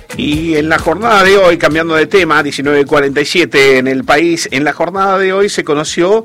Y en la jornada de hoy, cambiando de tema, 19:47 en el país, en la jornada de hoy se conoció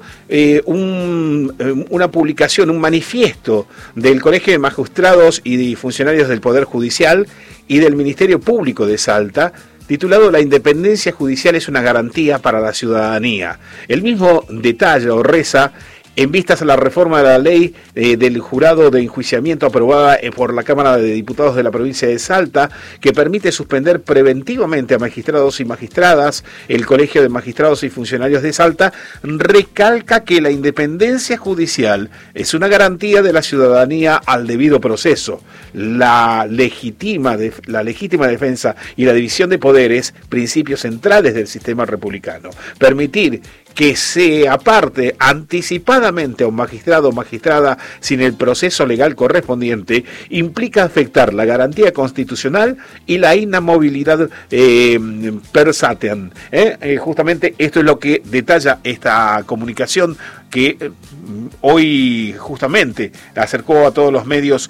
una publicación, un manifiesto del Colegio de Magistrados y Funcionarios del Poder Judicial y del Ministerio Público de Salta, titulado "La independencia judicial es una garantía para la ciudadanía". El mismo detalla o reza: en vistas a la reforma de la ley del jurado de enjuiciamiento aprobada por la Cámara de Diputados de la provincia de Salta, que permite suspender preventivamente a magistrados y magistradas, el Colegio de Magistrados y Funcionarios de Salta recalca que la independencia judicial es una garantía de la ciudadanía al debido proceso. La legítima defensa y la división de poderes, principios centrales del sistema republicano. Permitir que se aparte anticipadamente a un magistrado o magistrada sin el proceso legal correspondiente implica afectar la garantía constitucional y la inamovilidad per satem. Justamente esto es lo que detalla esta comunicación que hoy justamente acercó a todos los medios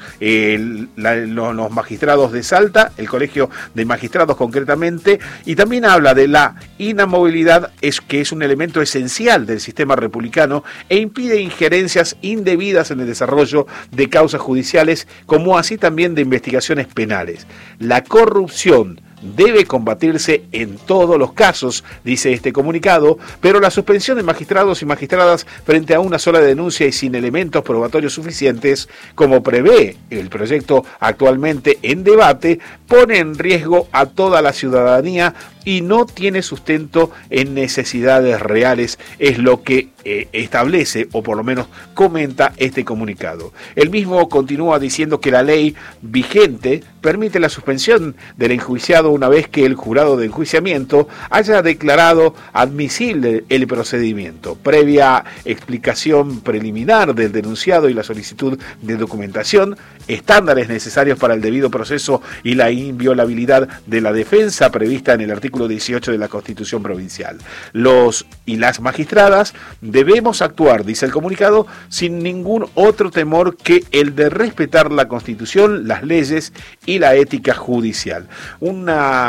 los magistrados de Salta, el Colegio de Magistrados concretamente, y también habla de la inamovilidad, que es un elemento esencial del sistema republicano e impide injerencias indebidas en el desarrollo de causas judiciales, como así también de investigaciones penales. La corrupción debe combatirse en todos los casos, dice este comunicado, pero la suspensión de magistrados y magistradas frente a una sola denuncia y sin elementos probatorios suficientes, como prevé el proyecto actualmente en debate, pone en riesgo a toda la ciudadanía y no tiene sustento en necesidades reales, es lo que establece, o por lo menos comenta este comunicado. El mismo continúa diciendo que la ley vigente permite la suspensión del enjuiciado una vez que el jurado de enjuiciamiento haya declarado admisible el procedimiento, previa explicación preliminar del denunciado y la solicitud de documentación, estándares necesarios para el debido proceso y la inviolabilidad de la defensa prevista en el artículo 18 de la Constitución Provincial. Los y las magistradas debemos actuar, dice el comunicado, sin ningún otro temor que el de respetar la Constitución, las leyes y la ética judicial. Un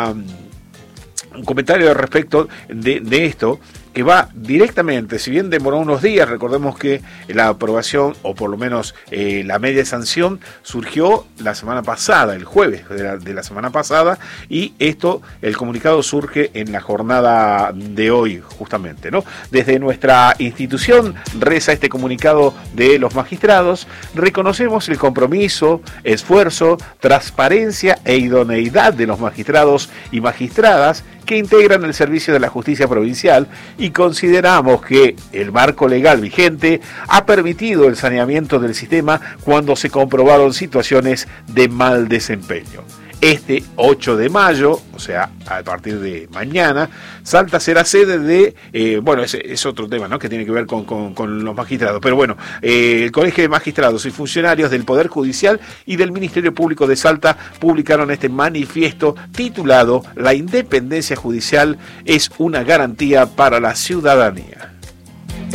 comentario respecto de esto, que va directamente, si bien demoró unos días, recordemos que la aprobación, o por lo menos la media sanción, surgió la semana pasada, el jueves de la semana pasada, y el comunicado surge en la jornada de hoy, justamente, ¿no? Desde nuestra institución, reza este comunicado de los magistrados: reconocemos el compromiso, esfuerzo, transparencia e idoneidad de los magistrados y magistradas que integran el servicio de la justicia provincial, y consideramos que el marco legal vigente ha permitido el saneamiento del sistema cuando se comprobaron situaciones de mal desempeño. Este 8 de mayo, o sea, a partir de mañana, Salta será sede de, es otro tema, ¿no?, que tiene que ver con los magistrados, pero bueno, el Colegio de Magistrados y Funcionarios del Poder Judicial y del Ministerio Público de Salta publicaron este manifiesto titulado "La independencia judicial es una garantía para la ciudadanía".